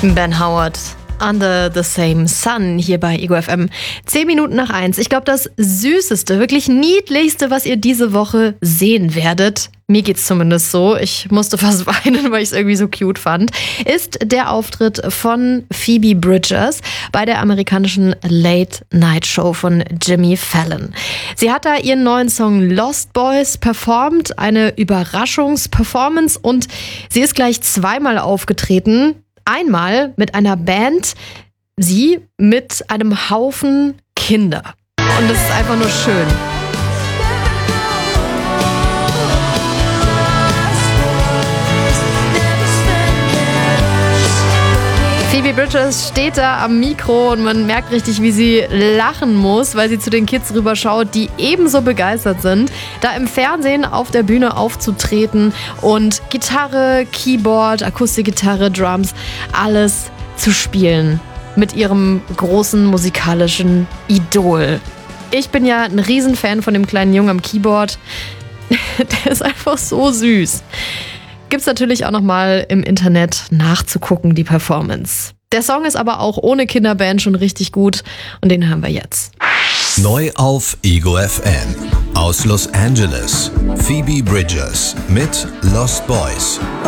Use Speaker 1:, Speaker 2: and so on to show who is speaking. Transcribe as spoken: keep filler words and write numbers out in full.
Speaker 1: Ben Howard, Under the Same Sun, hier bei Ego F M. Zehn Minuten nach eins. Ich glaube, das Süßeste, wirklich Niedlichste, was ihr diese Woche sehen werdet, mir geht's zumindest so, ich musste fast weinen, weil ich es irgendwie so cute fand, ist der Auftritt von Phoebe Bridgers bei der amerikanischen Late-Night-Show von Jimmy Fallon. Sie hat da ihren neuen Song Lost Boys performt, eine Überraschungsperformance, und sie ist gleich zweimal aufgetreten. Einmal mit einer Band, sie mit einem Haufen Kinder. Und das ist einfach nur schön. Phoebe Bridgers steht da am Mikro und man merkt richtig, wie sie lachen muss, weil sie zu den Kids rüberschaut, die ebenso begeistert sind, da im Fernsehen auf der Bühne aufzutreten und Gitarre, Keyboard, Akustikgitarre, Drums, alles zu spielen mit ihrem großen musikalischen Idol. Ich bin ja ein Riesenfan von dem kleinen Jungen am Keyboard. Der ist einfach so süß. Gibt's natürlich auch nochmal im Internet nachzugucken, die Performance. Der Song ist aber auch ohne Kinderband schon richtig gut und den hören wir jetzt.
Speaker 2: Neu auf Ego F M. Aus Los Angeles. Phoebe Bridgers mit Lost Boys.